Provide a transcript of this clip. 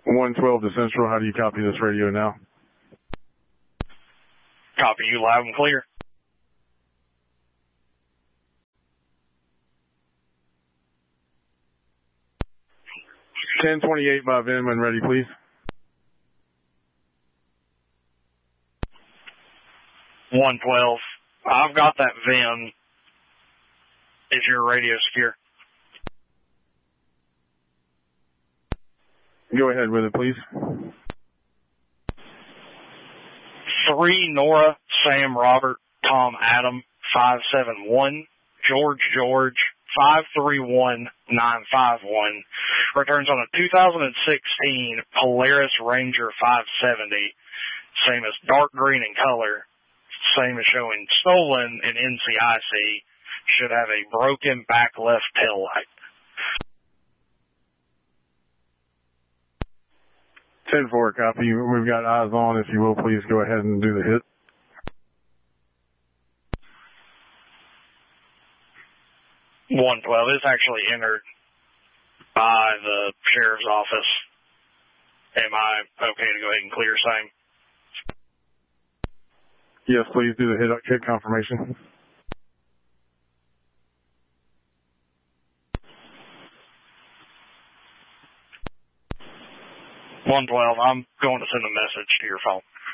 112 to Central. How do you copy this radio now? Copy you loud and clear. $1028 by VIN when ready, please. 112. I've got that VIN. Is your radio secure? Go ahead with it, please. 3 Nora, Sam Robert, Tom Adam, 571, George, 531951. Returns on a 2016 Polaris Ranger 570. Same as dark green in color. Same as showing stolen in NCIC. Should have a broken back left tail light. 10-4, copy. We've got eyes on. If you will, please go ahead and do the hit. $112 is actually entered by the sheriff's office. Am I okay to go ahead and clear same? Yes, please do the hit confirmation. $112, I'm going to send a message to your phone.